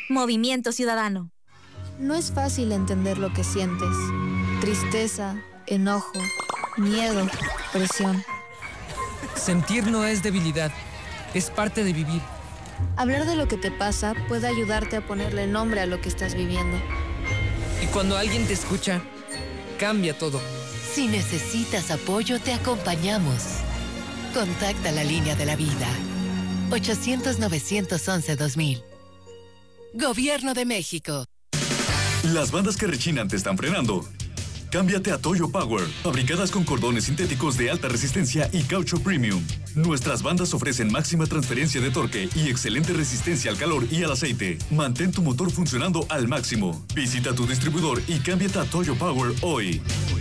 Movimiento Ciudadano. No es fácil entender lo que sientes. Tristeza, enojo, miedo, presión. Sentir no es debilidad, es parte de vivir. Hablar de lo que te pasa puede ayudarte a ponerle nombre a lo que estás viviendo. Y cuando alguien te escucha, cambia todo. Si necesitas apoyo, te acompañamos. Contacta la línea de la vida. 800-911-2000. Gobierno de México. Las bandas que rechinan te están frenando. Cámbiate a Toyo Power, fabricadas con cordones sintéticos de alta resistencia y caucho premium. Nuestras bandas ofrecen máxima transferencia de torque y excelente resistencia al calor y al aceite. Mantén tu motor funcionando al máximo. Visita tu distribuidor y cámbiate a Toyo Power hoy.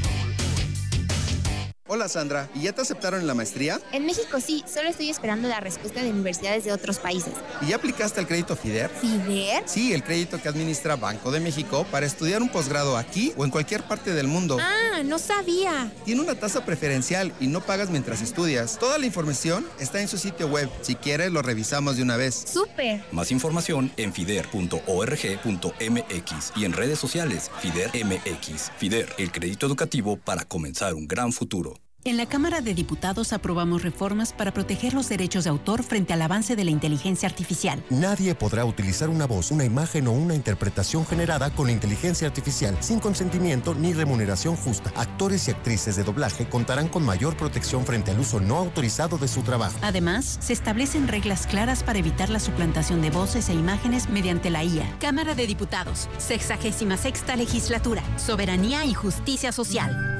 Hola Sandra, ¿y ya te aceptaron en la maestría? En México sí, solo estoy esperando la respuesta de universidades de otros países. ¿Y ya aplicaste al crédito FIDER? ¿FIDER? Sí, el crédito que administra Banco de México para estudiar un posgrado aquí o en cualquier parte del mundo. Ah, no sabía. Tiene una tasa preferencial y no pagas mientras estudias. Toda la información está en su sitio web. Si quieres, lo revisamos de una vez. ¡Súper! Más información en fider.org.mx y en redes sociales FIDER MX. FIDER, el crédito educativo para comenzar un gran futuro. En la Cámara de Diputados aprobamos reformas para proteger los derechos de autor frente al avance de la inteligencia artificial. Nadie podrá utilizar una voz, una imagen o una interpretación generada con la inteligencia artificial sin consentimiento ni remuneración justa. Actores y actrices de doblaje contarán con mayor protección frente al uso no autorizado de su trabajo. Además, se establecen reglas claras para evitar la suplantación de voces e imágenes mediante la IA. Cámara de Diputados, 66ª Legislatura, Soberanía y Justicia Social.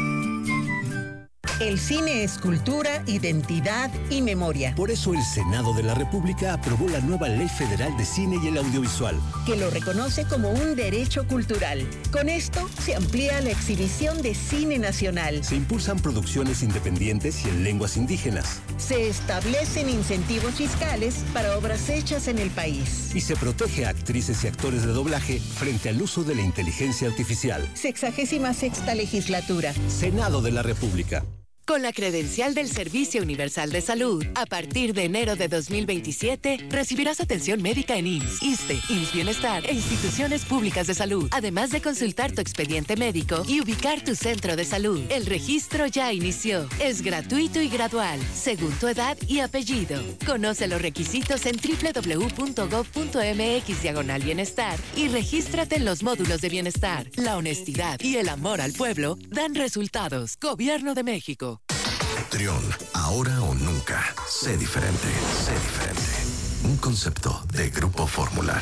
El cine es cultura, identidad y memoria. Por eso el Senado de la República aprobó la nueva Ley Federal de Cine y el Audiovisual, que lo reconoce como un derecho cultural. Con esto se amplía la exhibición de cine nacional. Se impulsan producciones independientes y en lenguas indígenas. Se establecen incentivos fiscales para obras hechas en el país. Y se protege a actrices y actores de doblaje frente al uso de la inteligencia artificial. 66ª Legislatura. Senado de la República. Con la credencial del Servicio Universal de Salud, a partir de enero de 2027, recibirás atención médica en IMSS, ISSSTE, IMSS Bienestar e instituciones públicas de salud, además de consultar tu expediente médico y ubicar tu centro de salud. El registro ya inició. Es gratuito y gradual, según tu edad y apellido. Conoce los requisitos en www.gov.mx/bienestar y regístrate en los módulos de bienestar. La honestidad y el amor al pueblo dan resultados. Gobierno de México. Trión, ahora o nunca. Sé diferente, sé diferente. Un concepto de Grupo Fórmula.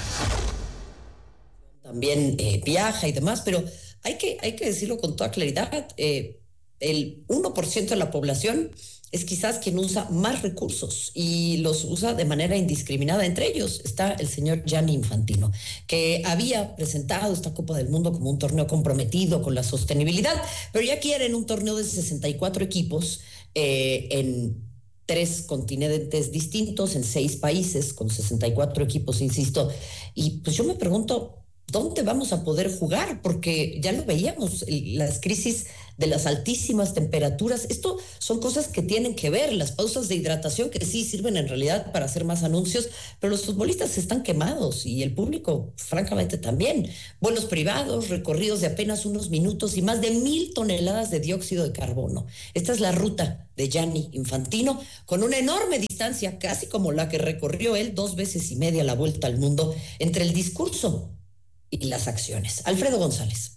También viaja y demás, pero hay que decirlo con toda claridad. El 1% de la población es quizás quien usa más recursos y los usa de manera indiscriminada. Entre ellos está el señor Gianni Infantino, que había presentado esta Copa del Mundo como un torneo comprometido con la sostenibilidad, pero ya quieren un torneo de 64 equipos en 3 continentes distintos, en 6 países, con 64 equipos, insisto. Y pues yo me pregunto, ¿dónde vamos a poder jugar? Porque ya lo veíamos, las crisis de las altísimas temperaturas. Esto son cosas que tienen que ver, las pausas de hidratación que sí sirven en realidad para hacer más anuncios, pero los futbolistas están quemados y el público, francamente, también. Vuelos privados, recorridos de apenas unos minutos y más de 1,000 toneladas de dióxido de carbono. Esta es la ruta de Gianni Infantino, con una enorme distancia, casi como la que recorrió él 2 veces y media la vuelta al mundo, entre el discurso y las acciones. Alfredo González.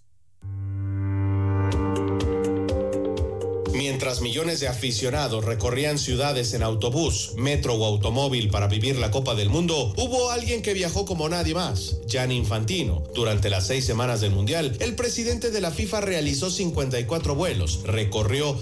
Mientras millones de aficionados recorrían ciudades en autobús, metro o automóvil para vivir la Copa del Mundo, hubo alguien que viajó como nadie más, Gianni Infantino. Durante las 6 semanas del Mundial, el presidente de la FIFA realizó 54 vuelos, recorrió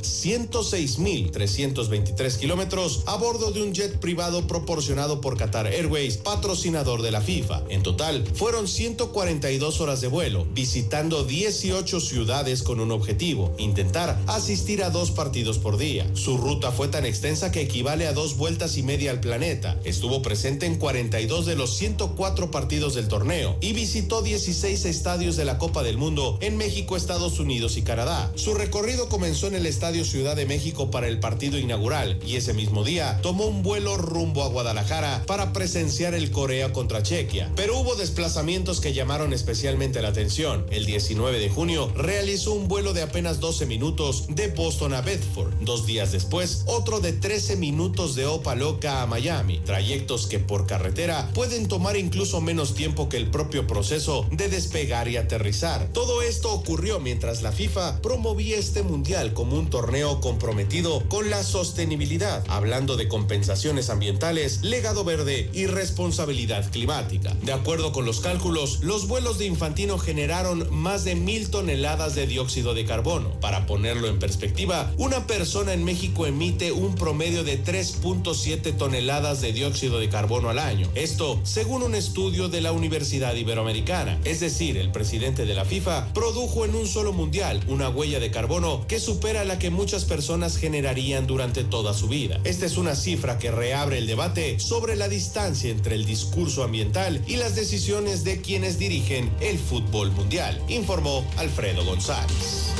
106.323 kilómetros a bordo de un jet privado proporcionado por Qatar Airways, patrocinador de la FIFA. En total, fueron 142 horas de vuelo, visitando 18 ciudades con un objetivo: intentar asistir a 2 2 partidos por día. Su ruta fue tan extensa que equivale a 2 vueltas y media al planeta. Estuvo presente en 42 de los 104 partidos del torneo y visitó 16 estadios de la Copa del Mundo en México, Estados Unidos y Canadá. Su recorrido comenzó en el Estadio Ciudad de México para el partido inaugural y ese mismo día tomó un vuelo rumbo a Guadalajara para presenciar el Corea contra Chequia. Pero hubo desplazamientos que llamaron especialmente la atención. El 19 de junio realizó un vuelo de apenas 12 minutos de Boston a Bedford. 2 días después, otro de 13 minutos de Opa-locka a Miami. Trayectos que por carretera pueden tomar incluso menos tiempo que el propio proceso de despegar y aterrizar. Todo esto ocurrió mientras la FIFA promovía este mundial como un torneo comprometido con la sostenibilidad, hablando de compensaciones ambientales, legado verde y responsabilidad climática. De acuerdo con los cálculos, los vuelos de Infantino generaron más de 1,000 toneladas de dióxido de carbono. Para ponerlo en perspectiva, una persona en México emite un promedio de 3.7 toneladas de dióxido de carbono al año. Esto según un estudio de la Universidad Iberoamericana. Es decir, el presidente de la FIFA produjo en un solo mundial una huella de carbono que supera la que muchas personas generarían durante toda su vida. Esta es una cifra que reabre el debate sobre la distancia entre el discurso ambiental y las decisiones de quienes dirigen el fútbol mundial, informó Alfredo González.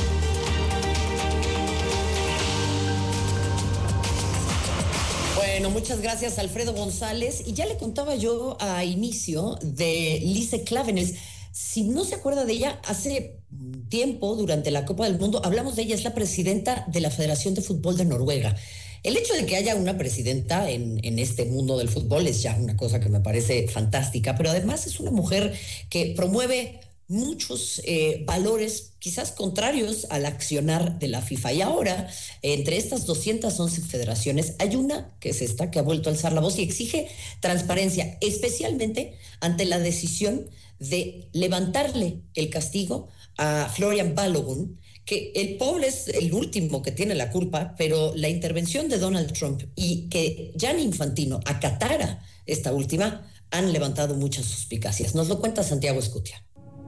Bueno, muchas gracias, Alfredo González. Y ya le contaba yo a inicio de Lise Klaveness. Si no se acuerda de ella, hace tiempo, durante la Copa del Mundo, hablamos de ella, es la presidenta de la Federación de Fútbol de Noruega. El hecho de que haya una presidenta en este mundo del fútbol es ya una cosa que me parece fantástica, pero además es una mujer que promueve muchos valores quizás contrarios al accionar de la FIFA. Y ahora, entre estas 211 federaciones, hay una que ha vuelto a alzar la voz y exige transparencia, especialmente ante la decisión de levantarle el castigo a Florian Balogun, que el pobre es el último que tiene la culpa, pero la intervención de Donald Trump y que Gianni Infantino acatara esta última han levantado muchas suspicacias. Nos lo cuenta Santiago Escutia.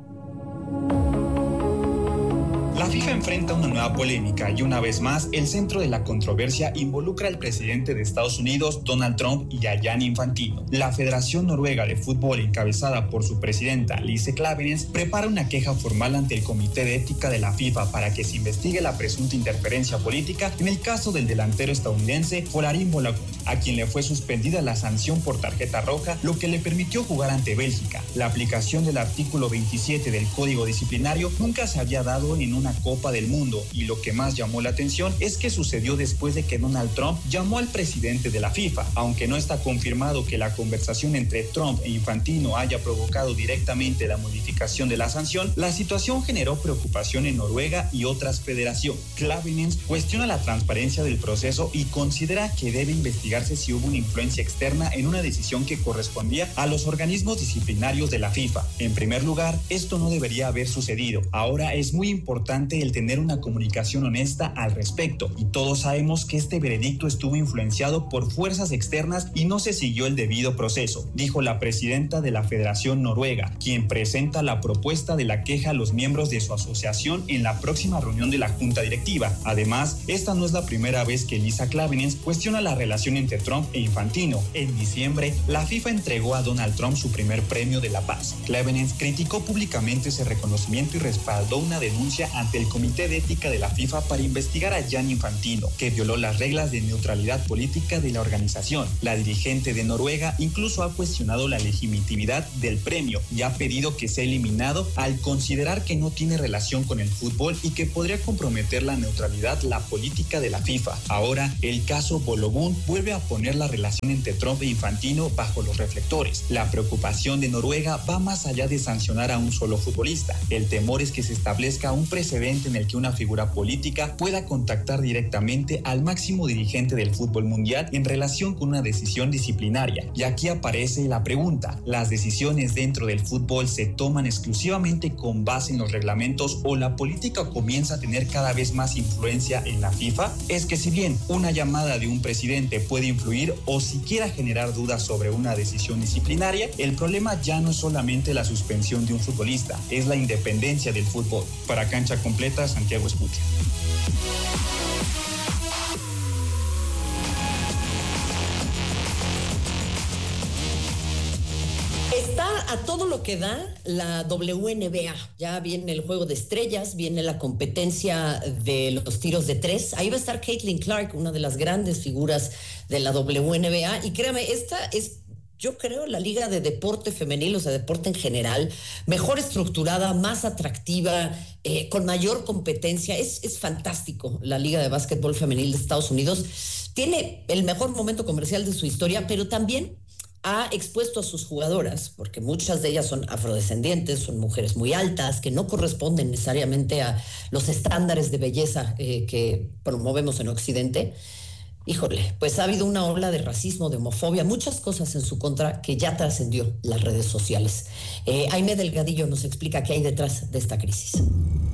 La FIFA enfrenta una nueva polémica y una vez más el centro de la controversia involucra al presidente de Estados Unidos, Donald Trump, y a Gianni Infantino. La Federación Noruega de Fútbol, encabezada por su presidenta Lise Klaveness, prepara una queja formal ante el Comité de Ética de la FIFA para que se investigue la presunta interferencia política en el caso del delantero estadounidense Folarin Balogun, a quien le fue suspendida la sanción por tarjeta roja, lo que le permitió jugar ante Bélgica. La aplicación del artículo 27 del Código Disciplinario nunca se había dado en una Copa del Mundo, y lo que más llamó la atención es que sucedió después de que Donald Trump llamó al presidente de la FIFA. Aunque no está confirmado que la conversación entre Trump e Infantino haya provocado directamente la modificación de la sanción, la situación generó preocupación en Noruega y otras federaciones. Klaveness cuestiona la transparencia del proceso y considera que debe investigarse si hubo una influencia externa en una decisión que correspondía a los organismos disciplinarios de la FIFA. En primer lugar, esto no debería haber sucedido. Ahora es muy importante el tener una comunicación honesta al respecto, y todos sabemos que este veredicto estuvo influenciado por fuerzas externas y no se siguió el debido proceso, dijo la presidenta de la Federación Noruega, quien presenta la propuesta de la queja a los miembros de su asociación en la próxima reunión de la Junta Directiva. Además, esta no es la primera vez que Lisa Klaveness cuestiona la relación entre Trump e Infantino. En diciembre, la FIFA entregó a Donald Trump su primer premio de la paz. Klaveness criticó públicamente ese reconocimiento y respaldó una denuncia ante el Comité de Ética de la FIFA para investigar a Gianni Infantino, que violó las reglas de neutralidad política de la organización. La dirigente de Noruega incluso ha cuestionado la legitimidad del premio y ha pedido que sea eliminado al considerar que no tiene relación con el fútbol y que podría comprometer la neutralidad la política de la FIFA. Ahora, el caso Balogun vuelve a poner la relación entre Trump e Infantino bajo los reflectores. La preocupación de Noruega va más allá de sancionar a un solo futbolista. El temor es que se establezca un precedente en el que una figura política pueda contactar directamente al máximo dirigente del fútbol mundial en relación con una decisión disciplinaria. Y aquí aparece la pregunta: ¿las decisiones dentro del fútbol se toman exclusivamente con base en los reglamentos o la política comienza a tener cada vez más influencia en la FIFA? Es que si bien una llamada de un presidente puede influir o siquiera generar dudas sobre una decisión disciplinaria, el problema ya no es solamente la suspensión de un futbolista, es la independencia del fútbol. Para Cancha Completa, Santiago Escutia. Está a todo lo que da la WNBA. Ya viene el juego de estrellas, viene la competencia de los tiros de tres. Ahí va a estar Caitlin Clark, una de las grandes figuras de la WNBA. Y créame, esta es, yo creo, la liga de deporte femenil, o sea, deporte en general, mejor estructurada, más atractiva, con mayor competencia. Es fantástico la liga de básquetbol femenil de Estados Unidos. Tiene el mejor momento comercial de su historia, pero también ha expuesto a sus jugadoras, porque muchas de ellas son afrodescendientes, son mujeres muy altas, que no corresponden necesariamente a los estándares de belleza que promovemos en Occidente. Híjole, pues ha habido una ola de racismo, de homofobia, muchas cosas en su contra que ya trascendió las redes sociales. Aimé Delgadillo nos explica qué hay detrás de esta crisis.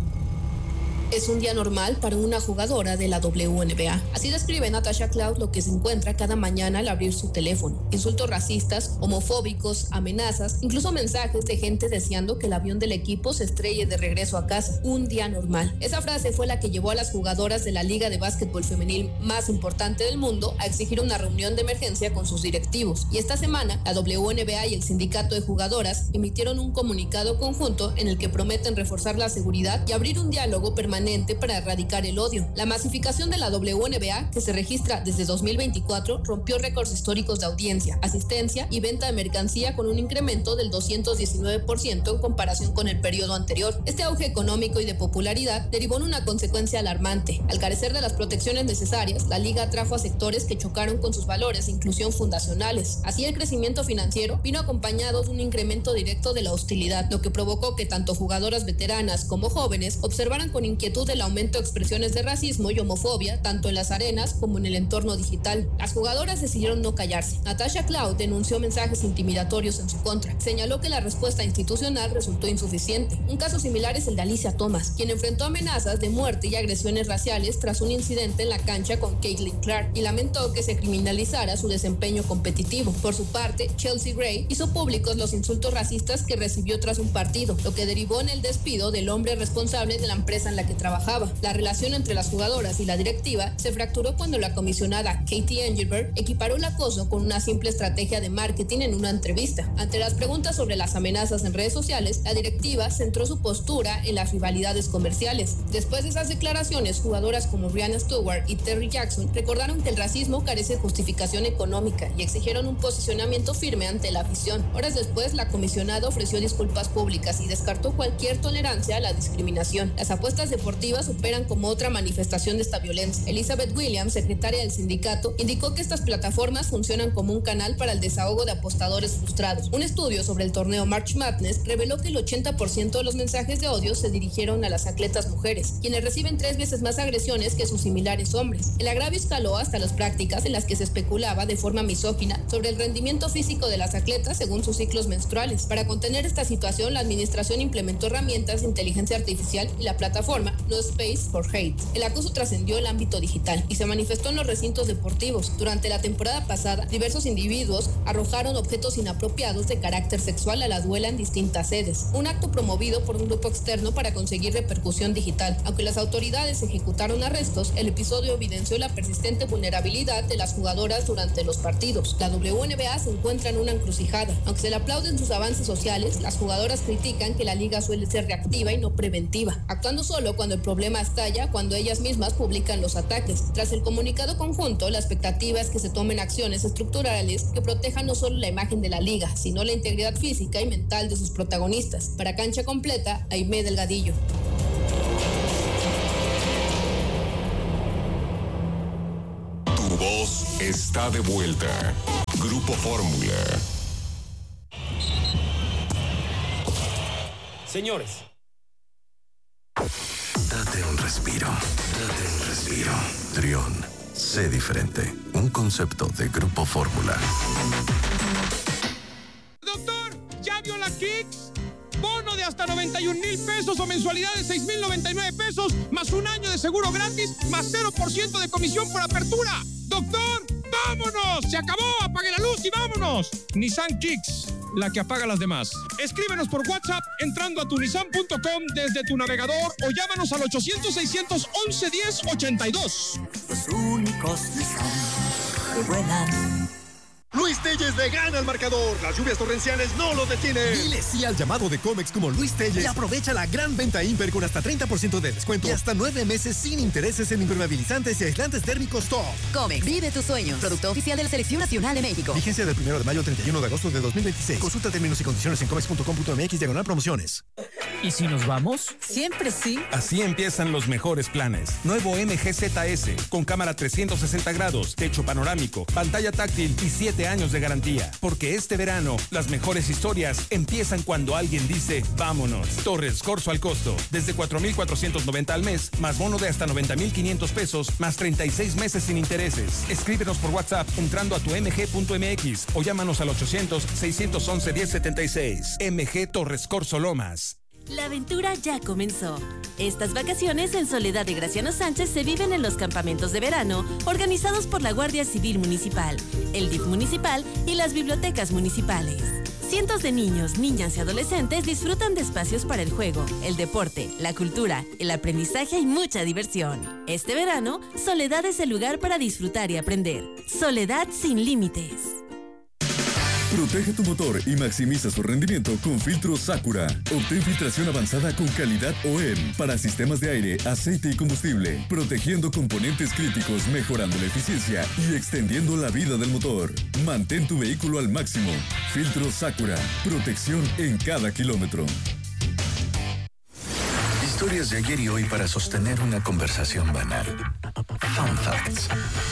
Es un día normal para una jugadora de la WNBA. Así describe Natasha Cloud lo que se encuentra cada mañana al abrir su teléfono. Insultos racistas, homofóbicos, amenazas, incluso mensajes de gente deseando que el avión del equipo se estrelle de regreso a casa. Un día normal. Esa frase fue la que llevó a las jugadoras de la liga de básquetbol femenil más importante del mundo a exigir una reunión de emergencia con sus directivos. Y esta semana, la WNBA y el sindicato de jugadoras emitieron un comunicado conjunto en el que prometen reforzar la seguridad y abrir un diálogo permanente para erradicar el odio. La masificación de la WNBA, que se registra desde 2024, rompió récords históricos de audiencia, asistencia y venta de mercancía con un incremento del 219% en comparación con el periodo anterior. Este auge económico y de popularidad derivó en una consecuencia alarmante. Al carecer de las protecciones necesarias, la liga atrajo a sectores que chocaron con sus valores de inclusión fundacionales. Así, el crecimiento financiero vino acompañado de un incremento directo de la hostilidad, lo que provocó que tanto jugadoras veteranas como jóvenes observaran con inquietud el aumento de expresiones de racismo y homofobia, tanto en las arenas como en el entorno digital. Las jugadoras decidieron no callarse. Natasha Cloud denunció mensajes intimidatorios en su contra. Señaló que la respuesta institucional resultó insuficiente. Un caso similar es el de Alicia Thomas, quien enfrentó amenazas de muerte y agresiones raciales tras un incidente en la cancha con Caitlin Clark, y lamentó que se criminalizara su desempeño competitivo. Por su parte, Chelsea Gray hizo públicos los insultos racistas que recibió tras un partido, lo que derivó en el despido del hombre responsable de la empresa en la que trabajaba. La relación entre las jugadoras y la directiva se fracturó cuando la comisionada Katie Engelberg equiparó el acoso con una simple estrategia de marketing en una entrevista. Ante las preguntas sobre las amenazas en redes sociales, la directiva centró su postura en las rivalidades comerciales. Después de esas declaraciones, jugadoras como Brianna Stewart y Terry Jackson recordaron que el racismo carece de justificación económica y exigieron un posicionamiento firme ante la afición. Horas después, la comisionada ofreció disculpas públicas y descartó cualquier tolerancia a la discriminación. Las apuestas deportivas operan como otra manifestación de esta violencia. Elizabeth Williams, secretaria del sindicato, indicó que estas plataformas funcionan como un canal para el desahogo de apostadores frustrados. Un estudio sobre el torneo March Madness reveló que el 80% de los mensajes de odio se dirigieron a las atletas mujeres, quienes reciben 3 veces más agresiones que sus similares hombres. El agravio escaló hasta las prácticas en las que se especulaba de forma misógina sobre el rendimiento físico de las atletas según sus ciclos menstruales. Para contener esta situación, la administración implementó herramientas de inteligencia artificial y la plataforma No Space for Hate. El acoso trascendió el ámbito digital y se manifestó en los recintos deportivos. Durante la temporada pasada, diversos individuos arrojaron objetos inapropiados de carácter sexual a la duela en distintas sedes, un acto promovido por un grupo externo para conseguir repercusión digital. Aunque las autoridades ejecutaron arrestos, el episodio evidenció la persistente vulnerabilidad de las jugadoras durante los partidos. La WNBA se encuentra en una encrucijada. Aunque se le aplauden sus avances sociales, las jugadoras critican que la liga suele ser reactiva y no preventiva, actuando solo cuando el problema estalla, cuando ellas mismas publican los ataques. Tras el comunicado conjunto, la expectativa es que se tomen acciones estructurales que protejan no solo la imagen de la liga, sino la integridad física y mental de sus protagonistas. Para Cancha Completa, Aimé Delgadillo. Tu voz está de vuelta. Grupo Fórmula. Señores. Date un respiro. Trión, sé diferente. Un concepto de Grupo Fórmula. Doctor, ¿ya vio la Kicks? Bono de hasta 91,000 pesos o mensualidad de 6,099 pesos, más un año de seguro gratis, más 0% de comisión por apertura. Doctor, ¡vámonos! ¡Se acabó! ¡Apague la luz y vámonos! Nissan Kicks, la que apaga las demás. Escríbenos por WhatsApp entrando a tunisan.com desde tu navegador o llámanos al 800-611-1082. Los únicos Nissan que vuelan. Luis Telles le gana al marcador. Las lluvias torrenciales no lo detienen. Dile sí al llamado de Comex como Luis Telles y aprovecha la gran venta Imper con hasta 30% de descuento y hasta 9 meses sin intereses en impermeabilizantes y aislantes térmicos top. Comex, vive tus sueños. Producto oficial de la Selección Nacional de México. Vigencia del 1 de mayo al 31 de agosto de 2026. Consulta términos y condiciones en comex.com.mx/promociones. ¿Y si nos vamos? Siempre sí. Así empiezan los mejores planes. Nuevo MG ZS con cámara 360 grados, techo panorámico, pantalla táctil y 7 años de garantía. Porque este verano, las mejores historias empiezan cuando alguien dice vámonos. Torres Corso al costo. Desde 4,490 al mes, más bono de hasta 90,500 pesos, más 36 meses sin intereses. Escríbenos por WhatsApp entrando a tu mg.mx o llámanos al 800-611-1076. MG Torres Corso Lomas. La aventura ya comenzó. Estas vacaciones en Soledad de Graciano Sánchez se viven en los campamentos de verano organizados por la Guardia Civil Municipal, el DIF Municipal y las bibliotecas municipales. Cientos de niños, niñas y adolescentes disfrutan de espacios para el juego, el deporte, la cultura, el aprendizaje y mucha diversión. Este verano, Soledad es el lugar para disfrutar y aprender. Soledad sin límites. Protege tu motor y maximiza su rendimiento con filtros Sakura. Obtén filtración avanzada con calidad OEM para sistemas de aire, aceite y combustible, protegiendo componentes críticos, mejorando la eficiencia y extendiendo la vida del motor. Mantén tu vehículo al máximo. Filtros Sakura. Protección en cada kilómetro. Historias de ayer y hoy para sostener una conversación banal. Fun Facts.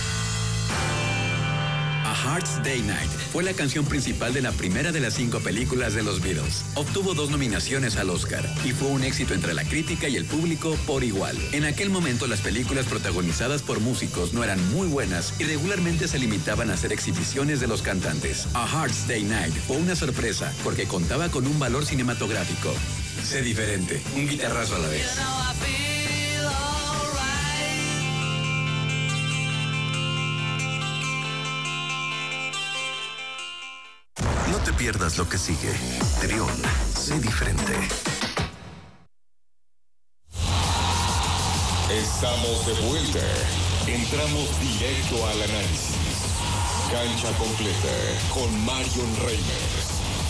A Hard's Day Night fue la canción principal de la primera de las 5 películas de los Beatles. Obtuvo 2 nominaciones al Oscar y fue un éxito entre la crítica y el público por igual. En aquel momento las películas protagonizadas por músicos no eran muy buenas y regularmente se limitaban a hacer exhibiciones de los cantantes. A Hard's Day Night fue una sorpresa porque contaba con un valor cinematográfico. Sé diferente, un guitarrazo a la vez. No te pierdas lo que sigue. Trión, sé diferente. Estamos de vuelta. Entramos directo al análisis. Cancha completa con Marion Reimers.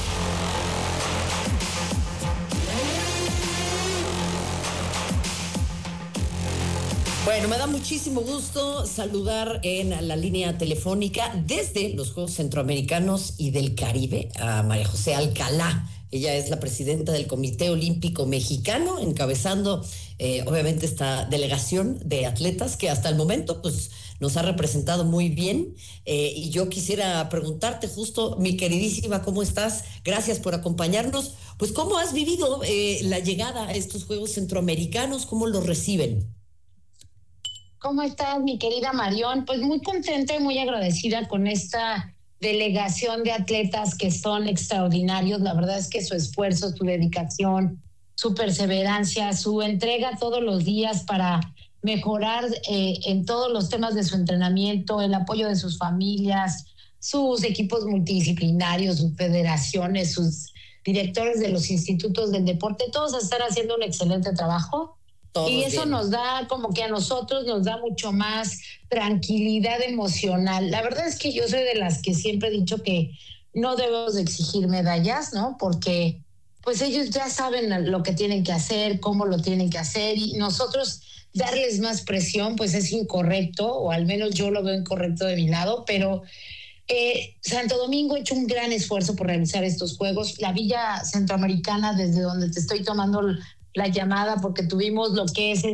Bueno, me da muchísimo gusto saludar en la línea telefónica desde los Juegos Centroamericanos y del Caribe a María José Alcalá. Ella es la presidenta del Comité Olímpico Mexicano, encabezando obviamente esta delegación de atletas que hasta el momento pues nos ha representado muy bien. Y yo quisiera preguntarte justo, mi queridísima, ¿cómo estás? Gracias por acompañarnos. Pues, ¿cómo has vivido la llegada a estos Juegos Centroamericanos? ¿Cómo los reciben? ¿Cómo estás, mi querida Marión? Pues muy contenta y muy agradecida con esta delegación de atletas que son extraordinarios. La verdad es que su esfuerzo, su dedicación, su perseverancia, su entrega todos los días para mejorar en todos los temas de su entrenamiento, el apoyo de sus familias, sus equipos multidisciplinarios, sus federaciones, sus directores de los institutos del deporte, todos están haciendo un excelente trabajo. Todos y eso bien. Nos da, como que a nosotros nos da mucho más tranquilidad emocional. La verdad es que yo soy de las que siempre he dicho que no debemos de exigir medallas, ¿no? Porque pues ellos ya saben lo que tienen que hacer, cómo lo tienen que hacer, y nosotros darles más presión pues es incorrecto, o al menos yo lo veo incorrecto de mi lado, pero Santo Domingo ha hecho un gran esfuerzo por realizar estos juegos. La Villa Centroamericana, desde donde te estoy tomando la llamada, porque tuvimos lo que es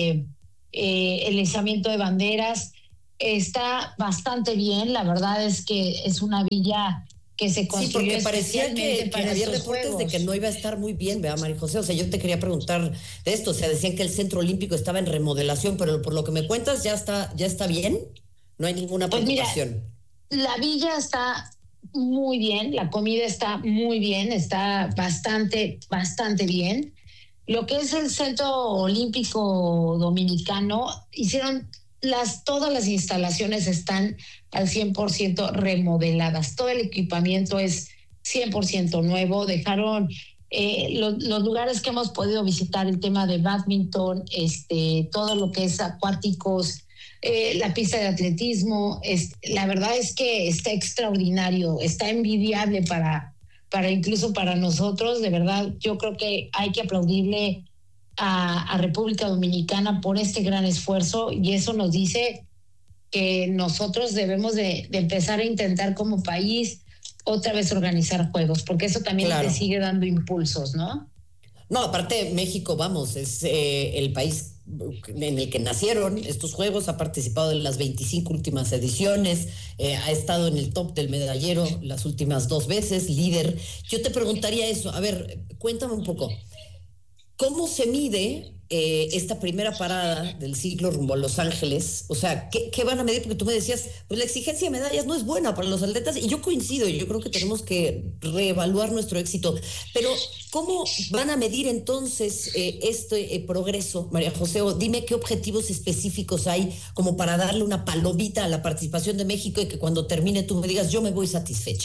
el izamiento de banderas, está bastante bien. La verdad es que es una villa que se construyó. Sí, porque parecía que había reportes juegos. De que no iba a estar muy bien, ¿verdad, María José? O sea, yo te quería preguntar de esto. O sea, decían que el Centro Olímpico estaba en remodelación, pero por lo que me cuentas, ¿ya está bien? ¿No hay ninguna preocupación? Pues mira, la villa está muy bien, la comida está muy bien, está bastante bien. Lo que es el Centro Olímpico Dominicano, hicieron todas las instalaciones están al 100% remodeladas. Todo el equipamiento es 100% nuevo. Dejaron los lugares que hemos podido visitar, el tema de bádminton, todo lo que es acuáticos, la pista de atletismo. La verdad es que está extraordinario, está envidiable para incluso para nosotros. De verdad, yo creo que hay que aplaudirle a República Dominicana por este gran esfuerzo, y eso nos dice que nosotros debemos de empezar a intentar como país otra vez organizar juegos, porque eso también te sigue dando impulsos, ¿no? No, aparte México, vamos, es el país en el que nacieron estos juegos, ha participado en las 25 últimas ediciones, ha estado en el top del medallero las últimas 2 veces, líder. Yo te preguntaría eso, a ver, cuéntame un poco, ¿cómo se mide esta primera parada del ciclo rumbo a Los Ángeles? O sea, ¿qué van a medir? Porque tú me decías, pues la exigencia de medallas no es buena para los atletas, y yo coincido, yo creo que tenemos que reevaluar nuestro éxito, pero ¿cómo van a medir entonces este progreso, María José? O dime qué objetivos específicos hay como para darle una palomita a la participación de México y que cuando termine tú me digas, yo me voy satisfecha.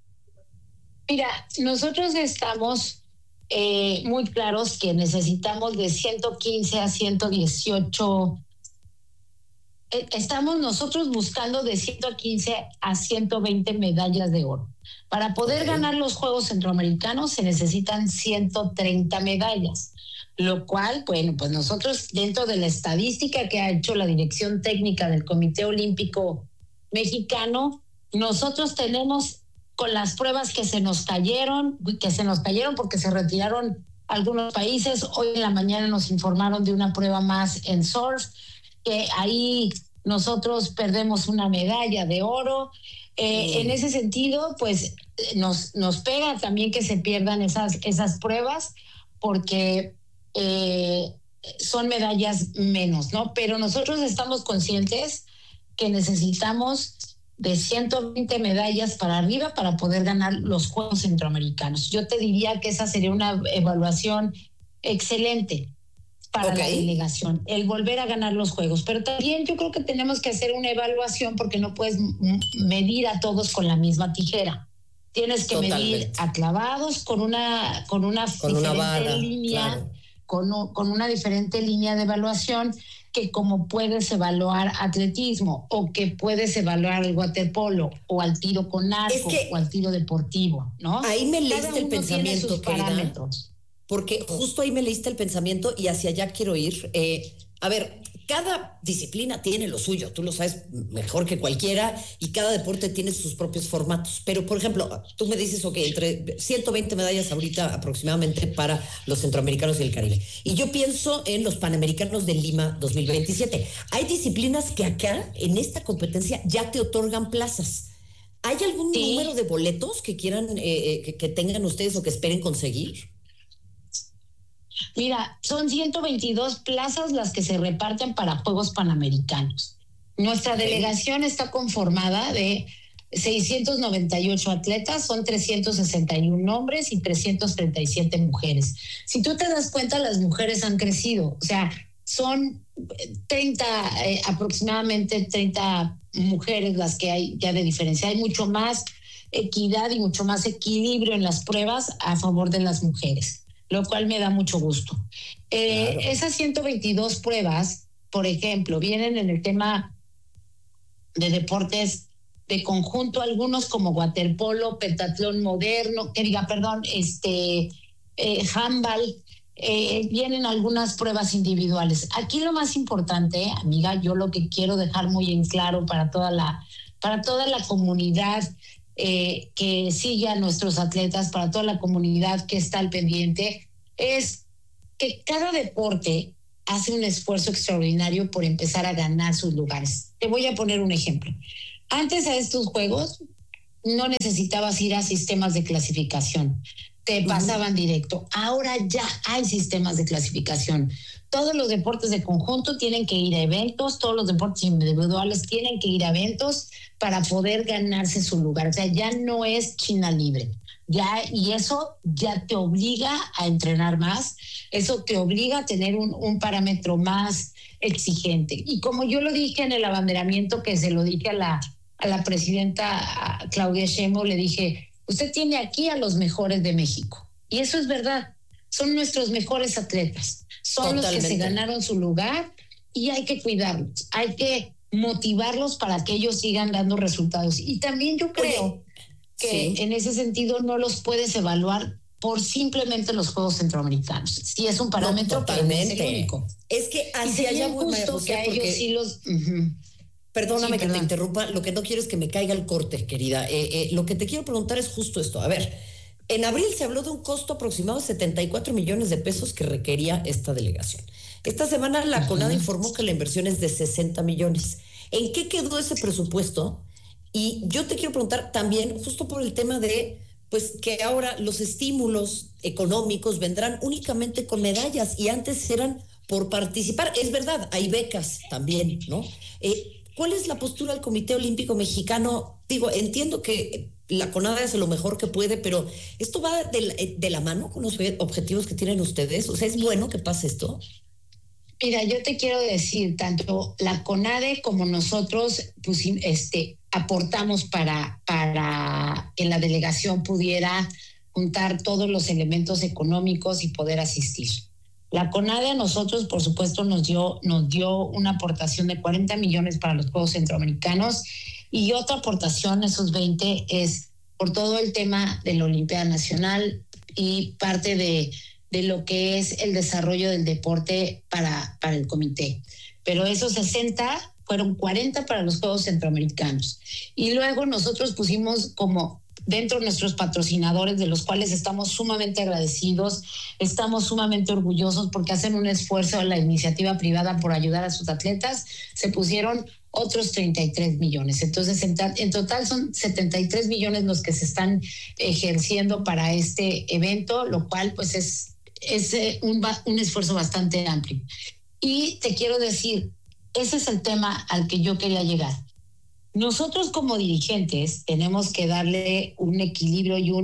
Mira, nosotros estamos muy claros que necesitamos de 115 a 118. Estamos nosotros buscando de 115 a 120 medallas de oro. Para poder ganar los Juegos Centroamericanos se necesitan 130 medallas, lo cual, bueno, pues nosotros dentro de la estadística que ha hecho la Dirección Técnica del Comité Olímpico Mexicano, nosotros tenemos con las pruebas que se nos cayeron porque se retiraron algunos países. Hoy en la mañana nos informaron de una prueba más en surf, que ahí nosotros perdemos una medalla de oro. En ese sentido, pues nos pega también que se pierdan esas pruebas, porque son medallas menos, ¿no? Pero nosotros estamos conscientes que necesitamos de 120 medallas para arriba para poder ganar los Juegos Centroamericanos. Yo te diría que esa sería una evaluación excelente para la delegación, el volver a ganar los Juegos. Pero también yo creo que tenemos que hacer una evaluación, porque no puedes medir a todos con la misma tijera. Tienes que medir a clavados con una diferente línea, con una diferente línea de evaluación, que como puedes evaluar atletismo, o que puedes evaluar el waterpolo, o al tiro con arco, o al tiro deportivo, ¿no? Ahí me leíste el pensamiento, querida, porque justo ahí me leíste el pensamiento y hacia allá quiero ir. A ver, cada disciplina tiene lo suyo, tú lo sabes mejor que cualquiera, y cada deporte tiene sus propios formatos. Pero, por ejemplo, tú me dices, entre 120 medallas ahorita aproximadamente para los centroamericanos y el Caribe. Y yo pienso en los Panamericanos de Lima 2027. Hay disciplinas que acá, en esta competencia, ya te otorgan plazas. ¿Hay algún número de boletos que quieran, que tengan ustedes o que esperen conseguir? Mira, son 122 plazas las que se reparten para Juegos Panamericanos. Nuestra delegación está conformada de 698 atletas, son 361 hombres y 337 mujeres. Si tú te das cuenta, las mujeres han crecido, o sea, son 30, aproximadamente 30 mujeres las que hay ya de diferencia. Hay mucho más equidad y mucho más equilibrio en las pruebas a favor de las mujeres, lo cual me da mucho gusto. Esas 122 pruebas, por ejemplo, vienen en el tema de deportes de conjunto, algunos como waterpolo, pentatlón moderno, handball, vienen algunas pruebas individuales. Aquí lo más importante, amiga, yo lo que quiero dejar muy en claro para toda la comunidad que sigue a nuestros atletas, para toda la comunidad que está al pendiente, es que cada deporte hace un esfuerzo extraordinario por empezar a ganar sus lugares. Te voy a poner un ejemplo. Antes a estos juegos no necesitabas ir a sistemas de clasificación, te pasaban directo. Ahora ya hay sistemas de clasificación. Todos los deportes de conjunto tienen que ir a eventos, todos los deportes individuales tienen que ir a eventos para poder ganarse su lugar. O sea, ya no es China libre. Y eso ya te obliga a entrenar más, eso te obliga a tener un parámetro más exigente. Y como yo lo dije en el abanderamiento, que se lo dije a la presidenta Claudia Sheinbaum, le dije, usted tiene aquí a los mejores de México. Y eso es verdad, son nuestros mejores atletas, son los que se ganaron su lugar y hay que cuidarlos, hay que motivarlos para que ellos sigan dando resultados. Y también yo creo que en ese sentido no los puedes evaluar por simplemente los Juegos Centroamericanos. Sí es un parámetro, totalmente. pero no es el único. Es que hacia allá voy, que a ellos sí los... Perdóname que te interrumpa, lo que no quiero es que me caiga el corte, querida. Lo que te quiero preguntar es justo esto. A ver, en abril se habló de un costo aproximado de 74 millones de pesos que requería esta delegación. Esta semana la CONADE informó que la inversión es de 60 millones. ¿En qué quedó ese presupuesto? Y yo te quiero preguntar también, justo por el tema de, pues, que ahora los estímulos económicos vendrán únicamente con medallas y antes eran por participar. Es verdad, hay becas también, ¿no? ¿Cuál es la postura del Comité Olímpico Mexicano? Digo, entiendo que la CONADE hace lo mejor que puede, pero ¿esto va de la mano con los objetivos que tienen ustedes? O sea, ¿es bueno que pase esto? Mira, yo te quiero decir, tanto la CONADE como nosotros pues, aportamos para que la delegación pudiera juntar todos los elementos económicos y poder asistir. La CONADE a nosotros, por supuesto, nos dio una aportación de 40 millones para los Juegos Centroamericanos y otra aportación, esos 20, es por todo el tema de la Olimpiada Nacional y parte de lo que es el desarrollo del deporte para el comité. Pero esos 60 fueron 40 para los Juegos Centroamericanos. Y luego nosotros pusimos como dentro de nuestros patrocinadores, de los cuales estamos sumamente agradecidos, estamos sumamente orgullosos porque hacen un esfuerzo en la iniciativa privada por ayudar a sus atletas, se pusieron otros 33 millones. Entonces, en total son 73 millones los que se están ejerciendo para este evento, lo cual pues es un esfuerzo bastante amplio. Y te quiero decir, ese es el tema al que yo quería llegar. Nosotros como dirigentes tenemos que darle un equilibrio y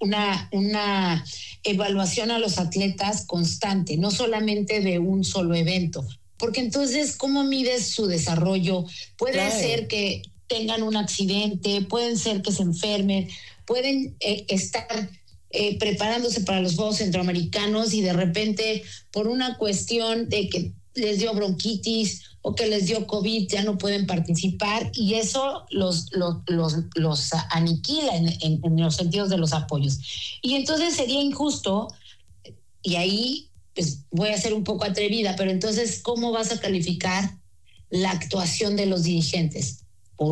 una evaluación a los atletas constante, no solamente de un solo evento, porque entonces, ¿cómo mides su desarrollo? Puede ser que tengan un accidente, pueden ser que se enfermen, pueden estar preparándose para los Juegos Centroamericanos y de repente por una cuestión de que les dio bronquitis o que les dio COVID ya no pueden participar y eso los aniquila en los sentidos de los apoyos. Y entonces sería injusto, y ahí pues voy a ser un poco atrevida, pero entonces ¿cómo vas a calificar la actuación de los dirigentes? ¿Por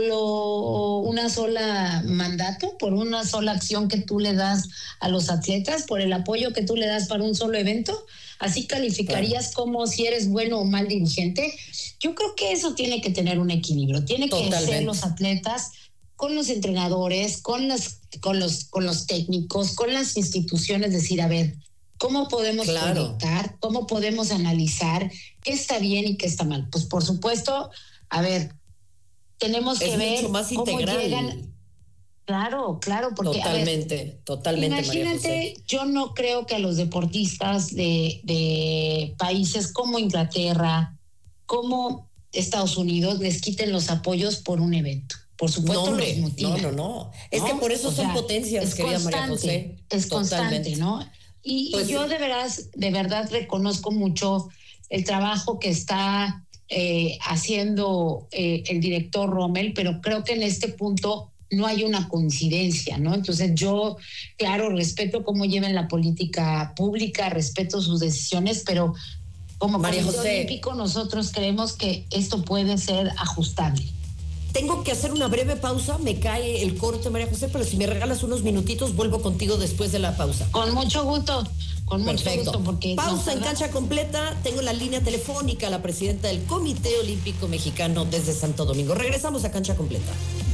una sola mandato? ¿Por una sola acción que tú le das a los atletas? ¿Por el apoyo que tú le das para un solo evento? ¿Así calificarías como si eres bueno o mal dirigente? Yo creo que eso tiene que tener un equilibrio. Tiene que ser los atletas con los entrenadores, con los técnicos, con las instituciones, decir, a ver, ¿cómo podemos proyectar? ¿Cómo podemos analizar qué está bien y qué está mal? Pues por supuesto, a ver, tenemos que ver mucho más cómo llegan. Claro, porque totalmente. Imagínate, yo no creo que a los deportistas de países como Inglaterra, como Estados Unidos, les quiten los apoyos por un evento. Por supuesto, los motivan. No. Es que por eso son potencias, querida María José. Es constante, ¿no? Y pues yo de verdad reconozco mucho el trabajo que está haciendo el director Rommel, pero creo que en este punto no hay una coincidencia, ¿no? Entonces yo, claro, respeto cómo lleven la política pública, respeto sus decisiones, pero como Comité Olímpico nosotros creemos que esto puede ser ajustable. Tengo que hacer una breve pausa, me cae el corte, María José, pero si me regalas unos minutitos, vuelvo contigo después de la pausa. Con mucho gusto. Perfecto. Pausa en Cancha Completa. Tengo la línea telefónica a la presidenta del Comité Olímpico Mexicano desde Santo Domingo. Regresamos a Cancha Completa.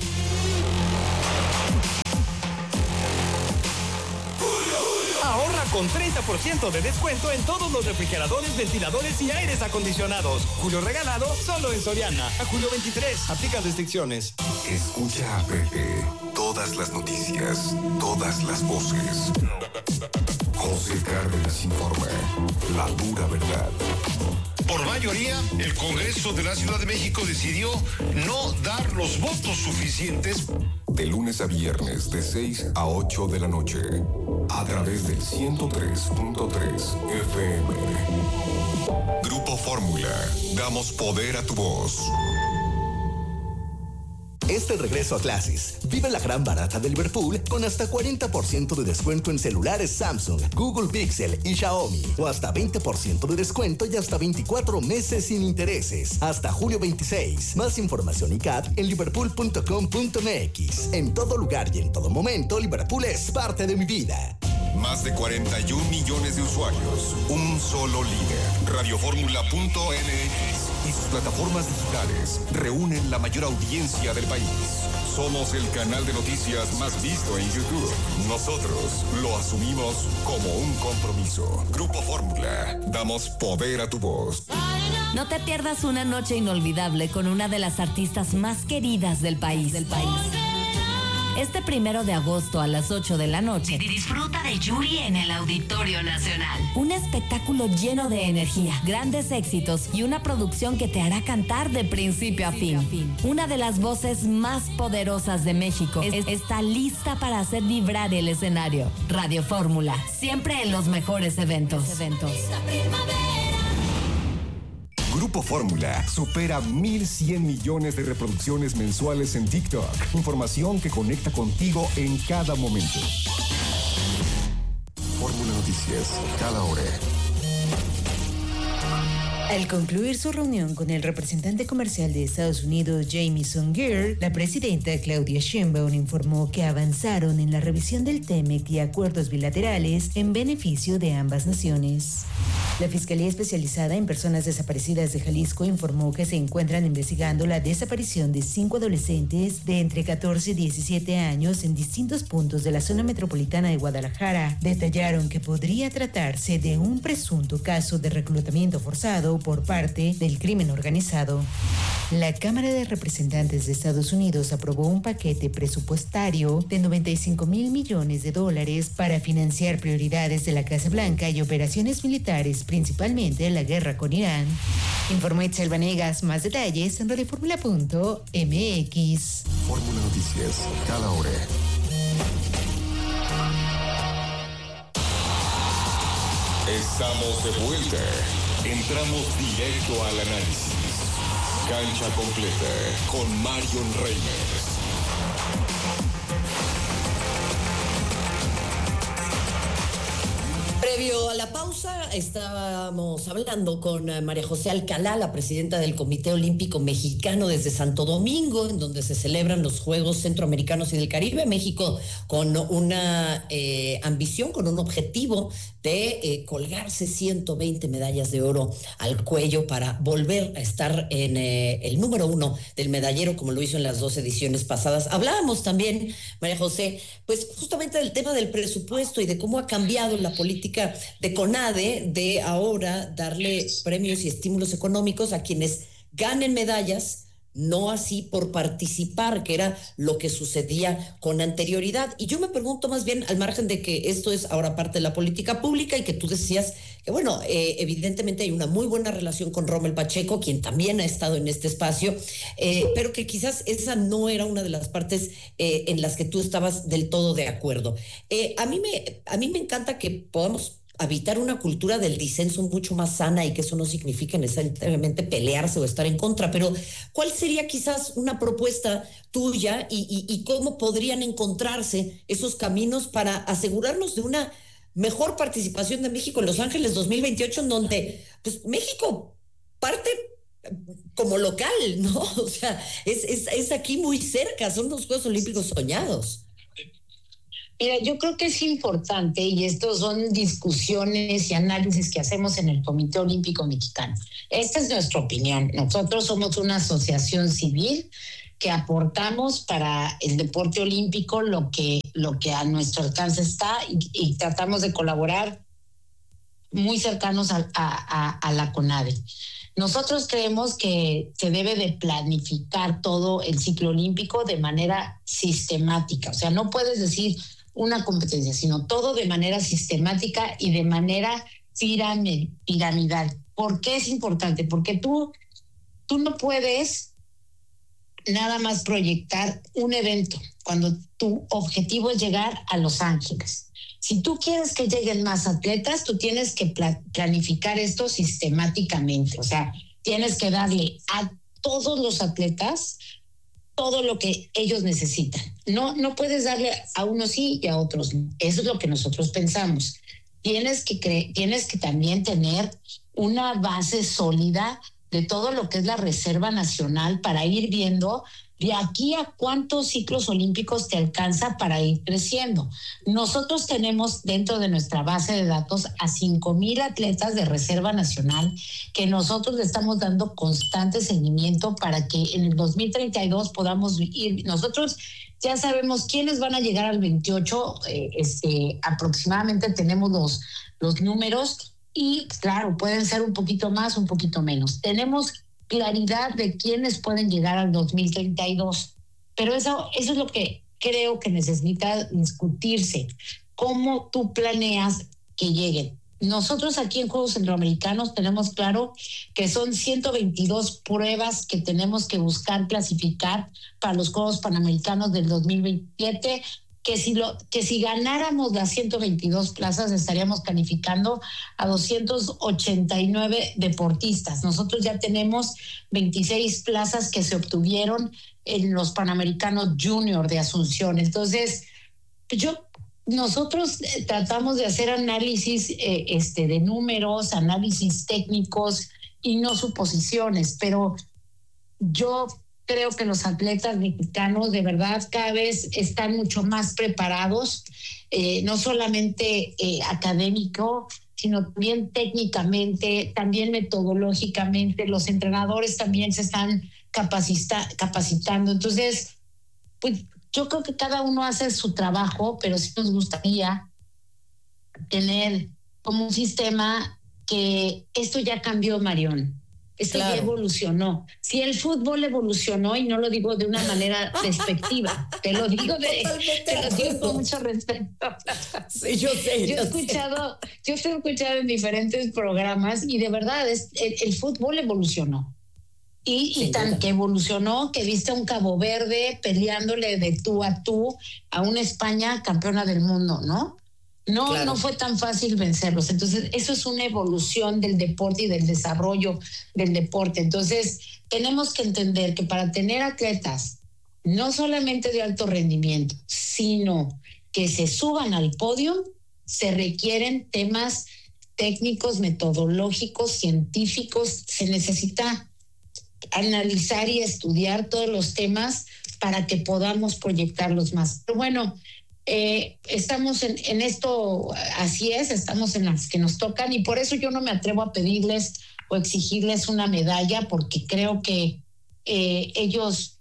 Ahorra con 30% de descuento en todos los refrigeradores, ventiladores y aires acondicionados. Julio regalado solo en Soriana. A julio 23. Aplica restricciones. Escucha a Pepe. Todas las noticias, todas las voces. José Cárdenas informa. La dura verdad. Por mayoría, el Congreso de la Ciudad de México decidió no dar los votos suficientes. De lunes a viernes, de 6 a 8 de la noche, a través del 103.3 FM. Grupo Fórmula, damos poder a tu voz. Este regreso a clases, vive la gran barata de Liverpool con hasta 40% de descuento en celulares Samsung, Google Pixel y Xiaomi. O hasta 20% de descuento y hasta 24 meses sin intereses. Hasta julio 26. Más información y CAT en liverpool.com.mx. En todo lugar y en todo momento, Liverpool es parte de mi vida. Más de 41 millones de usuarios. Un solo líder. Radioformula.mx y sus plataformas digitales reúnen la mayor audiencia del país. Somos el canal de noticias más visto en YouTube. Nosotros lo asumimos como un compromiso. Grupo Fórmula. Damos poder a tu voz. No te pierdas una noche inolvidable con una de las artistas más queridas del país. Este 1 de agosto a las 8 de la noche, disfruta de Yuri en el Auditorio Nacional. Un espectáculo lleno de energía, grandes éxitos y una producción que te hará cantar de principio a fin. Una de las voces más poderosas de México está lista para hacer vibrar el escenario. Radio Fórmula, siempre en los mejores eventos. Grupo Fórmula supera 1,100 millones de reproducciones mensuales en TikTok. Información que conecta contigo en cada momento. Fórmula Noticias, cada hora. Al concluir su reunión con el representante comercial de Estados Unidos, Jamieson Greer, la presidenta Claudia Sheinbaum informó que avanzaron en la revisión del TEMEC y acuerdos bilaterales en beneficio de ambas naciones. La Fiscalía Especializada en Personas Desaparecidas de Jalisco informó que se encuentran investigando la desaparición de 5 adolescentes de entre 14 y 17 años en distintos puntos de la zona metropolitana de Guadalajara. Detallaron que podría tratarse de un presunto caso de reclutamiento forzado por parte del crimen organizado. La Cámara de Representantes de Estados Unidos aprobó un paquete presupuestario de $95 mil millones para financiar prioridades de la Casa Blanca y operaciones militares, principalmente la guerra con Irán. Informó Itzel Vanegas. Más detalles en radioformula.mx. Fórmula Noticias, cada hora. Estamos de vuelta. Entramos directo al análisis. Cancha completa con Marion Reimers. Previo a la pausa, estábamos hablando con María José Alcalá, la presidenta del Comité Olímpico Mexicano desde Santo Domingo, en donde se celebran los Juegos Centroamericanos y del Caribe. México con una ambición, con un objetivo de colgarse 120 medallas de oro al cuello para volver a estar en el número 1 del medallero, como lo hizo en las 2 ediciones pasadas. Hablábamos también, María José, pues justamente del tema del presupuesto y de cómo ha cambiado la política de CONADE, de ahora darle premios y estímulos económicos a quienes ganen medallas, no así por participar, que era lo que sucedía con anterioridad. Y yo me pregunto más bien, al margen de que esto es ahora parte de la política pública y que tú decías que, bueno, evidentemente hay una muy buena relación con Rommel Pacheco, quien también ha estado en este espacio, pero que quizás esa no era una de las partes en las que tú estabas del todo de acuerdo. A mí me encanta que podamos habitar una cultura del disenso mucho más sana y que eso no significa necesariamente pelearse o estar en contra, pero ¿cuál sería quizás una propuesta tuya y cómo podrían encontrarse esos caminos para asegurarnos de una mejor participación de México en Los Ángeles 2028, en donde pues México parte como local, ¿no? O sea, es aquí muy cerca, son los Juegos Olímpicos soñados. Mira, yo creo que es importante, y estos son discusiones y análisis que hacemos en el Comité Olímpico Mexicano. Esta es nuestra opinión. Nosotros somos una asociación civil que aportamos para el deporte olímpico lo que a nuestro alcance está y tratamos de colaborar muy cercanos a la CONADE. Nosotros creemos que se debe de planificar todo el ciclo olímpico de manera sistemática. O sea, no puedes decir una competencia, sino todo de manera sistemática y de manera piramidal. ¿Por qué es importante? Porque tú no puedes nada más proyectar un evento cuando tu objetivo es llegar a Los Ángeles. Si tú quieres que lleguen más atletas, tú tienes que planificar esto sistemáticamente. O sea, tienes que darle a todos los atletas todo lo que ellos necesitan. No puedes darle a unos sí y a otros no. Eso es lo que nosotros pensamos. Tienes que también tener una base sólida de todo lo que es la Reserva Nacional para ir viendo de aquí a cuántos ciclos olímpicos te alcanza para ir creciendo. Nosotros tenemos dentro de nuestra base de datos a 5,000 atletas de Reserva Nacional que nosotros le estamos dando constante seguimiento para que en el 2032 podamos ir. Nosotros ya sabemos quiénes van a llegar al 28, aproximadamente tenemos los números y claro, pueden ser un poquito más, un poquito menos. Tenemos claridad de quiénes pueden llegar al 2032. Pero eso es lo que creo que necesita discutirse. ¿Cómo tú planeas que lleguen? Nosotros aquí en Juegos Centroamericanos tenemos claro que son 122 pruebas que tenemos que buscar clasificar para los Juegos Panamericanos del 2027, que si ganáramos las 122 plazas estaríamos calificando a 289 deportistas. Nosotros ya tenemos 26 plazas que se obtuvieron en los Panamericanos Junior de Asunción. Entonces, nosotros tratamos de hacer análisis de números, análisis técnicos y no suposiciones, pero yo creo que los atletas mexicanos de verdad cada vez están mucho más preparados, no solamente académico, sino también técnicamente, también metodológicamente. Los entrenadores también se están capacitando. Entonces, pues yo creo que cada uno hace su trabajo, pero sí nos gustaría tener como un sistema que esto ya cambió, Marión. Esto ya evolucionó. Si el fútbol evolucionó, y no lo digo de una manera despectiva, te lo digo con mucho respeto. Sí, yo sé. Yo he escuchado en diferentes programas y de verdad el fútbol evolucionó. Y tan que evolucionó que viste a un Cabo Verde peleándole de tú a una España campeona del mundo, ¿no? No fue tan fácil vencerlos. Entonces, eso es una evolución del deporte y del desarrollo del deporte. Entonces, tenemos que entender que para tener atletas, no solamente de alto rendimiento, sino que se suban al podio, se requieren temas técnicos, metodológicos, científicos. Se necesita analizar y estudiar todos los temas para que podamos proyectarlos más. Pero bueno, estamos en esto, así es, estamos en las que nos tocan y por eso yo no me atrevo a pedirles o exigirles una medalla, porque creo que ellos,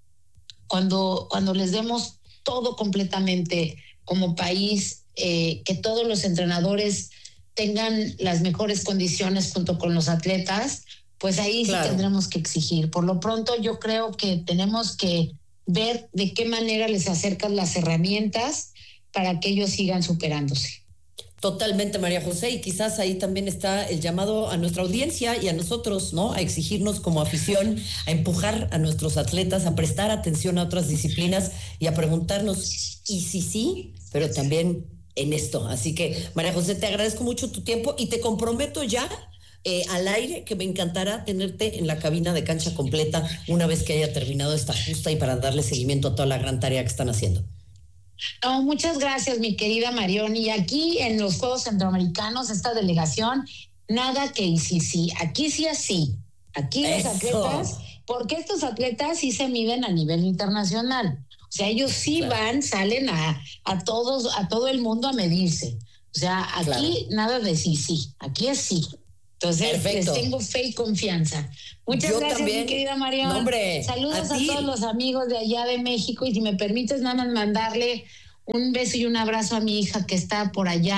cuando les demos todo completamente como país, que todos los entrenadores tengan las mejores condiciones junto con los atletas, pues ahí sí tendremos que exigir. Por lo pronto yo creo que tenemos que ver de qué manera les acercan las herramientas para que ellos sigan superándose. Totalmente, María José, y quizás ahí también está el llamado a nuestra audiencia y a nosotros, ¿no? A exigirnos como afición, a empujar a nuestros atletas, a prestar atención a otras disciplinas y a preguntarnos, ¿y si sí? Pero también en esto. Así que, María José, te agradezco mucho tu tiempo y te comprometo ya al aire que me encantará tenerte en la cabina de Cancha Completa una vez que haya terminado esta justa y para darle seguimiento a toda la gran tarea que están haciendo. No, muchas gracias, mi querida Marión. Y aquí en los Juegos Centroamericanos, esta delegación, nada que y sí. Aquí sí así. Aquí los atletas, porque estos atletas sí se miden a nivel internacional. O sea, ellos sí salen a todo el mundo a medirse. O sea, aquí nada de sí. Aquí es sí. Entonces, les tengo fe y confianza. Muchas gracias, también, mi querida Marión. Saludos a todos los amigos de allá de México. Y si me permites, nada más mandarle un beso y un abrazo a mi hija que está por allá,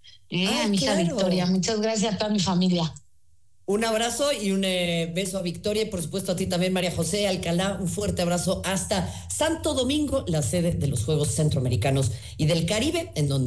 a mi hija Victoria. Muchas gracias a toda mi familia. Un abrazo y un beso a Victoria y por supuesto a ti también, María José Alcalá. Un fuerte abrazo hasta Santo Domingo, la sede de los Juegos Centroamericanos y del Caribe, en donde